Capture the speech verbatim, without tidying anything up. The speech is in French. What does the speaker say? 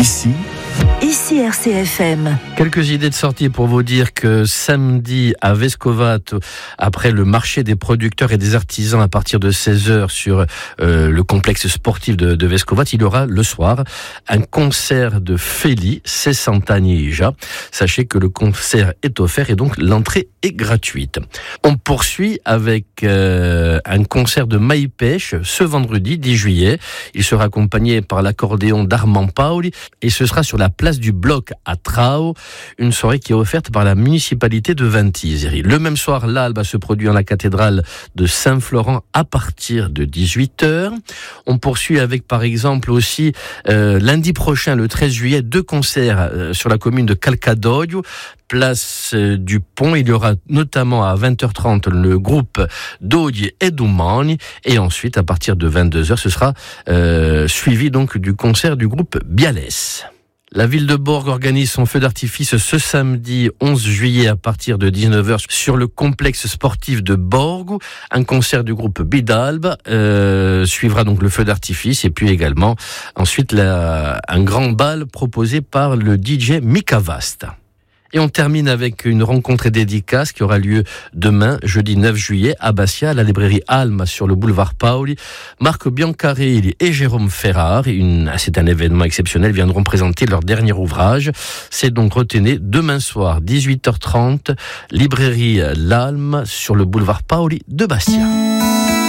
Ici, Ici R C F M. Quelques idées de sortie pour vous dire que samedi à Vescovat, après le marché des producteurs et des artisans à partir de seize heures sur euh, le complexe sportif de, de Vescovat, il y aura le soir un concert de Feli Sessantagneja. Sachez que le concert est offert et donc l'entrée est gratuite. On poursuit avec euh, un concert de Maïpêche ce vendredi dix juillet. Il sera accompagné par l'accordéon d'Armand Pauli et ce sera sur la place du Bloc à Trao, une soirée qui est offerte par la municipalité de Ventiseri. Le même soir, l'Alba se produit en la cathédrale de Saint-Florent à partir de dix-huit heures. On poursuit avec par exemple aussi euh, lundi prochain, le treize juillet, deux concerts euh, sur la commune de Calcadoio, place euh, du Pont. Il y aura notamment à vingt heures trente le groupe Dogli et Dumani et ensuite à partir de vingt-deux heures, ce sera euh, suivi donc du concert du groupe Bialès. La ville de Borg organise son feu d'artifice ce samedi onze juillet à partir de dix-neuf heures sur le complexe sportif de Borg. Un concert du groupe Bidalb euh, suivra donc le feu d'artifice et puis également ensuite la, un grand bal proposé par le D J Mika Vasta. Et on termine avec une rencontre et dédicace qui aura lieu demain, jeudi neuf juillet, à Bastia, à la librairie Alma, sur le boulevard Paoli. Marc Biancarelli et Jérôme Ferrar, une, c'est un événement exceptionnel, viendront présenter leur dernier ouvrage. C'est donc, retenez, demain soir, dix-huit heures trente, librairie L'Alma, sur le boulevard Paoli de Bastia.